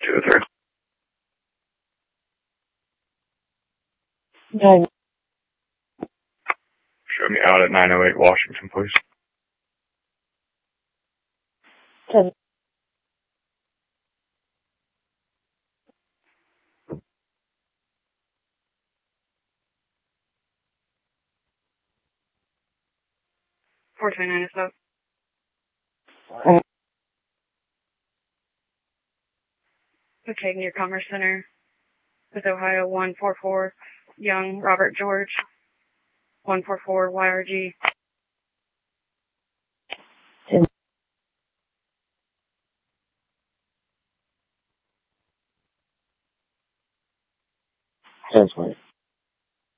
203. No. Show me out at 908 Washington, please. 10. $429 is up. Okay, near Commerce Center with Ohio 144 Young Robert George 144 YRG. 10. That's right.